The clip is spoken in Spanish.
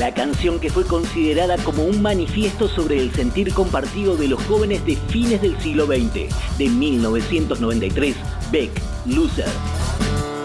la canción que fue considerada como un manifiesto sobre el sentir compartido de los jóvenes de fines del siglo XX, de 1993, Beck, Loser.